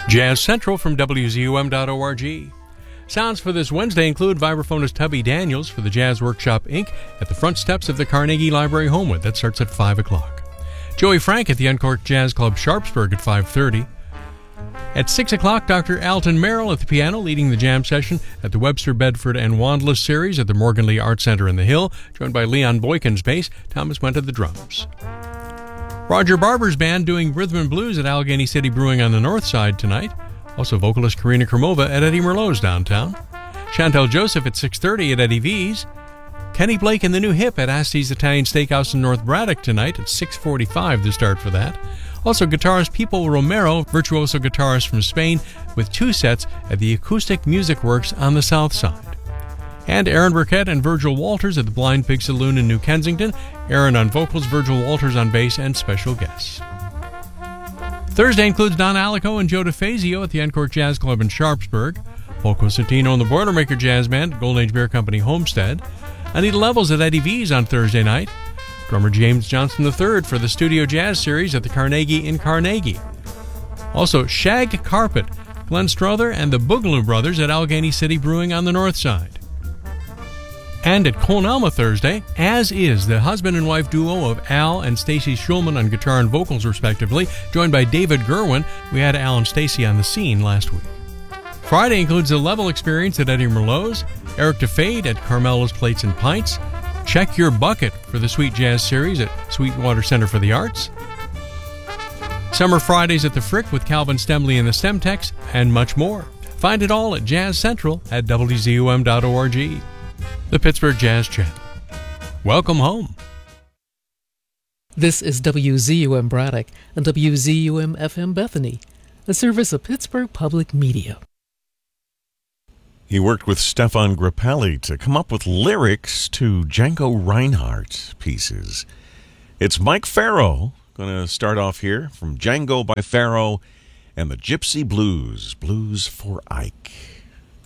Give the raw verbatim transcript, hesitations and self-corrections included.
Jazz Central from W Z U M dot org. Sounds for this Wednesday include vibraphonist Tubby Daniels for the Jazz Workshop Incorporated at the front steps of the Carnegie Library Homewood. That starts at five o'clock. Joey Frank at the Uncorked Jazz Club Sharpsburg at five thirty. At six o'clock, Doctor Alton Merrill at the piano leading the jam session at the Webster, Bedford, and Wandless series at the Morgan Lee Art Center in the Hill, joined by Leon Boykins bass, Thomas Went at the drums. Roger Barber's band doing rhythm and blues at Allegheny City Brewing on the north side tonight. Also vocalist Karina Krumova at Eddie Merlot's downtown. Chantel Joseph at six thirty at Eddie V's. Kenny Blake and the New Hip at Asti's Italian Steakhouse in North Braddock tonight at six forty-five to start for that. Also guitarist Pipo Romero, virtuoso guitarist from Spain, with two sets at the Acoustic Music Works on the south side. And Aaron Burkett and Virgil Walters at the Blind Pig Saloon in New Kensington. Aaron on vocals, Virgil Walters on bass, and special guests. Thursday includes Don Alico and Joe DeFazio at the Encore Jazz Club in Sharpsburg. Paul Cosentino and the Boilermaker Jazz Band at Golden Age Beer Company Homestead. Anita Levels at Eddie V's on Thursday night. Drummer James Johnson the third for the Studio Jazz Series at the Carnegie in Carnegie. Also, Shagged Carpet, Glenn Strother and the Boogaloo Brothers at Allegheny City Brewing on the north side. And at Cone Alma Thursday, As Is, the husband and wife duo of Al and Stacy Schulman on guitar and vocals respectively, joined by David Gerwin. We had Al and Stacy on the scene last week. Friday includes the Level Experience at Eddie Merlot's, Eric DeFade at Carmela's Plates and Pints, Check Your Bucket for the Sweet Jazz Series at Sweetwater Center for the Arts, Summer Fridays at the Frick with Calvin Stemley and the Stemtex, and much more. Find it all at Jazz Central at W Z U M dot org. The Pittsburgh Jazz Channel. Welcome home. This is W Z U M Braddock and W Z U M F M Bethany, a service of Pittsburgh Public Media. He worked with Stefan Grappelli to come up with lyrics to Django Reinhardt pieces. It's Mike Farrow going to start off here from Django by Farrow and the Gypsy Blues, Blues for Ike.